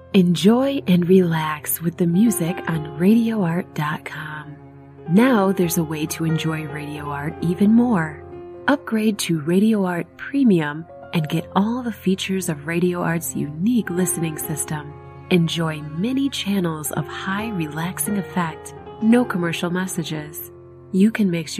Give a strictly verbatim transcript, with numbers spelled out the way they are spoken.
Enjoy and relax with the music on radio art dot com. Now there's a way to enjoy Radio Art even more. Upgrade to Radio Art Premium and get all the features of Radio Art's unique listening system. Enjoy many channels of high relaxing effect, no commercial messages. You can mix your